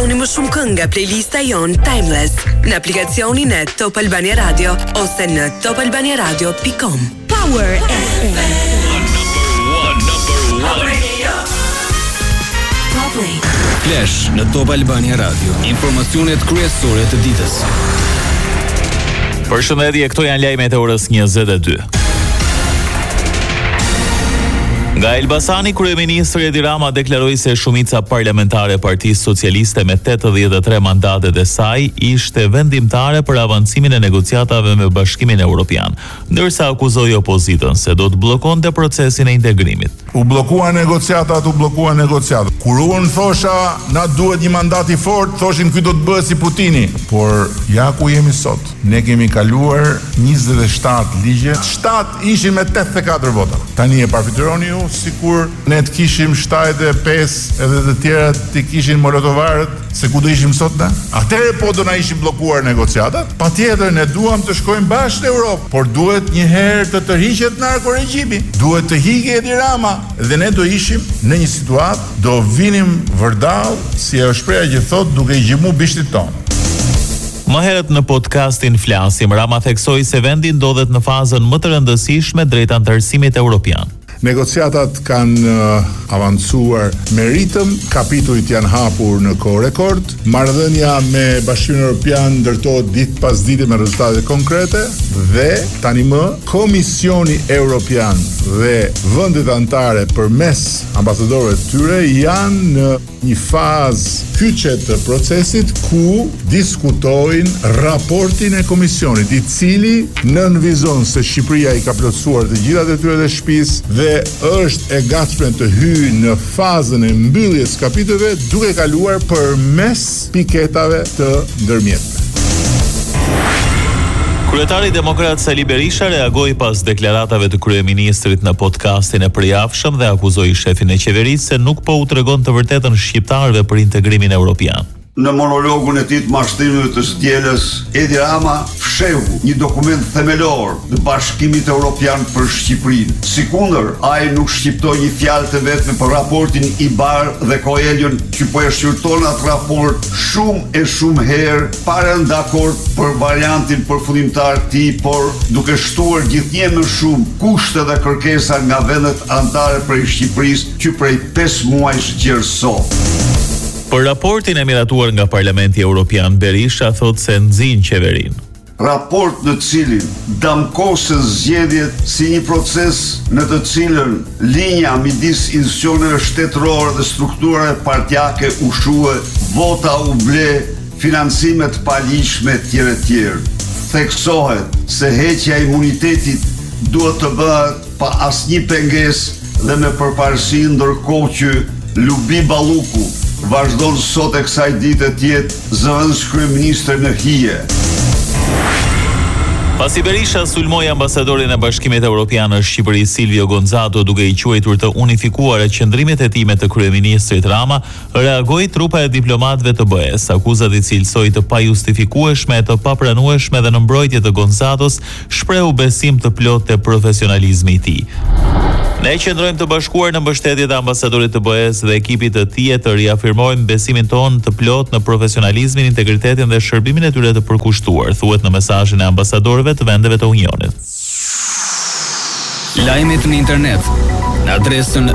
dëgjoni më shumë këngë nga playlista jon Timeless në aplikacionin e Top Albania Radio ose në topalbaniaradio.com. Power FM. Number one. Flash në Top Albania Radio. Informacionet kryesore të ditës. Përshëndetje, këto janë lajmet e orës 22. Nga Elbasani, kryeministri Edi Rama deklaroi se shumica parlamentare e Partisë Socialiste me 83 mandatet e saj ishte vendimtare për avancimin e negociatave me Bashkimin Evropian, ndërsa akuzoi opozitën se do të bllokonte procesin e integrimit. U bllokua negociatat. Kur unë thosha na duhet një mandat i fortë, thoshin ky do të bëhet si Putini. Por ja ku jemi sot. Ne kemi kaluar 27 ligje, 7 ishin me 84 vota. Tani e parfituroni ju, sikur ne të kishim 75 edhe të tjerat të kishin molotovarët, se ku do ishim sot ne? Atëherë po do na ishin bllokuar negociatat. Patjetër ne duam të shkojmë bashkë në Europë, por duhet një herë të tërhiqet narkoregjimi. Duhet të hiqet Edi Rama dhe ne do ishim në një situatë, do vinim vërdall, si ajo shpreha që thot, duke i gjimu bishtit tonë. Më herët në podcastin Flasim, Rama theksoi se vendi ndodhet në fazën më të rëndësishme drejt anëtarësimit evropian. Negociatat kanë avancuar me ritëm, kapitujt janë hapur në kohë rekord, marrëdhënia me Bashkimin Evropian ndërtohet ditë pas dite me rezultate konkrete dhe tani më Komisioni Evropian dhe vendet anëtare përmes ambasadorëve të tyre janë në një fazë kyçe të procesit ku diskutojnë raportin e komisionit, i cili nënvizon se Shqipëria i ka plotësuar të gjitha detyrat e shtëpisë dhe është e gatshme të hyjë në fazën e mbylljes kapitujve duke kaluar përmes piketave të ndërmjetme. Kryetari demokrat Sali Berisha reagoi pas deklaratave të kryeministrit në podcastin e përjavshëm dhe akuzoi shefin e qeverisë se nuk po u tregon të vërtetën shqiptarëve për integrimin evropian. Në monologun e tij të mashtrimit të dielës, Edi Rama fshehu një dokument themelor të Bashkimit Evropian për Shqipërinë. Sikundër, ai nuk shqiptoi një fjalë të vetme për raportin i Bar dhe Coelhon, që po e shqyrton atë raport shumë herë, pa rënë dakord për variantin përfundimtar të tij, por duke shtuar gjithnjë më shumë kushte dhe kërkesa nga vendet anëtare prej Shqipërisë, që prej 5 muajsh gjerësot. Për raportin e miratuar nga Parlamenti Evropian, Berisha thot se nxin qeverinë. Raport në cilin damkosen zgjedhjet si një proces në të cilën linja midis institucioneve shtetërore dhe strukturave partijake u shue, vota u ble, financimet paligjshme tjerë. Theksohet se heqja e imunitetit duhet të bëhet pa asnjë pengesë dhe me përparësi, ndërkohë që Lubi Balluku vazhdon sot e kësaj dite të jetë zëvendës kryeministër në hije. Pasi Berisha sulmoi ambasadorin e Bashkimit Evropian në Shqipëri Silvio Gonzato duke i quajtur të unifikuara qëndrimet e tij me të kryeministrit Rama, reagoi trupa e diplomatëve të BE-s, akuzat i cilësoi të pajustifikueshme e të papranueshme dhe në mbrojtje të Gonzatos shprehu besim të plotë te profesionalizmi i tij. Ne qëndrojmë të bashkuar në mbështetje të ambasadorit të BE-s dhe ekipit të tij të riafirmojmë besimin tonë të plotë në profesionalizmin, integritetin dhe shërbimin e tyre të përkushtuar, thuhet në mesazhin e ambasadorëve të vendeve të Unionit. Lajmet në internet në adresën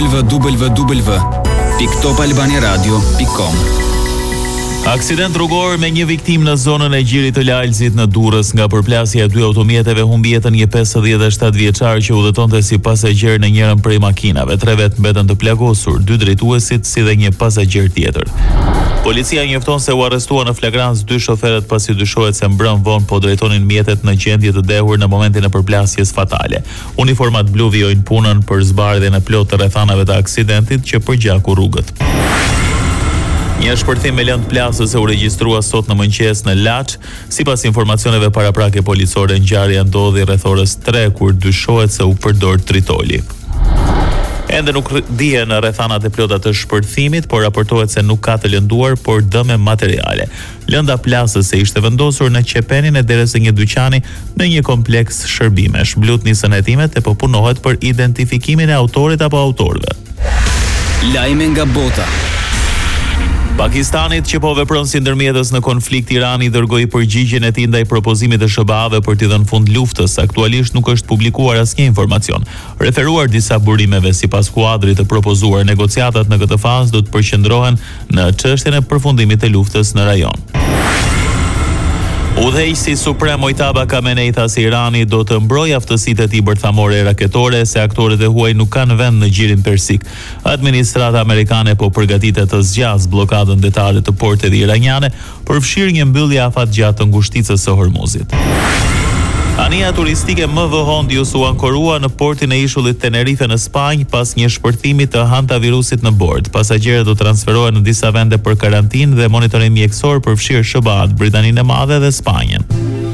www.topalbaniaradio.com. Aksident rrugor me një viktim në zonën e Gjirit të Lalzit në Durrës. Nga përplasja e 2 automjeteve humbi jetën një 57 vjeçar që udhëtonte si pasagjer në njërin prej makinave. 3 vetë mbetën të plagosur, 2 drejtuesit si dhe një pasagjer tjetër. Policia njofton se u arrestuan në flagrancë 2 shoferët pasi dyshohet se mbrëm vonë po drejtonin mjetet në gjendje të dehur në momentin e përplasjes fatale. Uniformat blu vijojnë punën për zbardhjen e plotë të rrethanave të aksidentit që përgjaku rrugët. Një shpërthim me lëndë plasës u regjistrua sot në mëngjes në Laç. Sipas informacioneve paraprake policore, ngjarja ndodhi rreth orës 3 kur dyshohet se u përdor tritoli. Ende nuk dihen rrethanat e plota të shpërthimit, por raportohet se nuk ka të lënduar, por dëme materiale. Lënda plasës se ishte vendosur në qepenin e derës së një dyqani në një kompleks shërbimesh. Mblut nisën hetimet e po punohet për identifikimin e autorit apo autorëve. Lajme nga bota. Pakistanit që po vepron si ndërmjetës në konflikt, Irani dërgoi përgjigjen e tij ndaj propozimit të SBA-ve për t'i dhënë fund luftës. Aktualisht nuk është publikuar asnjë informacion. Referuar disa burimeve, sipas kuadrit të propozuar, negociatat në këtë fazë do të përqendrohen në çështjen e përfundimit të luftës në rajon. Udhëheqësi suprem Mojtaba Khamenei tha se Irani do të mbrojë aftësitë e tij bërthamore raketore, se aktorët e huaj nuk kanë vend në gjirin persik. Administrata amerikane po përgatitet të zgjasë bllokadën detare të porteve iraniane, përfshirë një mbyllje afatgjatë të ngushticës së Hormuzit. Anija turistike më vëhondjus u ankorua në portin e ishullit Tenerife në Spanjë pas një shpërthimi të hantavirusit në bord. Pasagjerët do transferohen në disa vende për karantinë dhe monitorim mjekësor, përfshirë SBA-t, Britaninë e Madhe dhe Spanjën.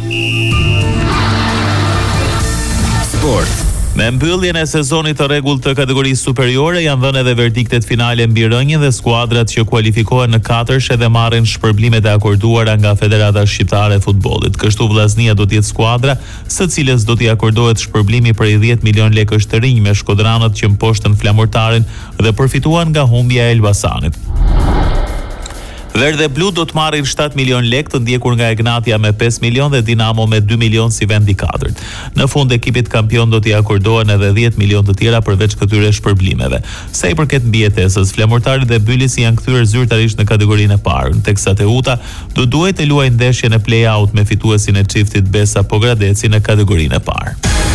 Sport. Me mbylljen e sezonit të rregullt të kategorisë superiore janë dhënë edhe verdiktet finale mbi rënjën dhe skuadrat që kualifikohen në katërsh edhe marrin shpërblimet e akorduara nga Federata Shqiptare e Futbollit. Kështu Vllaznia do të jetë skuadra së cilës do t'i akordohet shpërblimi prej 10 milion lekësh të rinj, me shkodranët që mposhtën flamurtarin dhe përfituan nga humbja e Elbasanit. Verde Blu do të marrin 7 milion lekë, të ndjekur nga Egnatia me 5 milion dhe Dinamo me 2 milion si vend i katërt. Në fund ekipit kampion do t'i akordohen edhe 10 milion të tjera përveç këtyre shpërblimeve. Sa i përket mbijetesës, Flamurtari dhe Bylisi janë kthyer zyrtarisht në kategorinë e parë, teksa Teuta do duhet të luajë ndeshjen e play-out me fituesin e çiftit Besa Pogradeci në kategorinë e parë.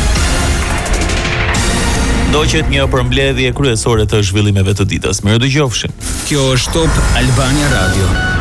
Ndoqet një përmbledhje kryesore të zhvillimeve të ditës. Mirëdëgjofshin. Kjo është Top Albania Radio.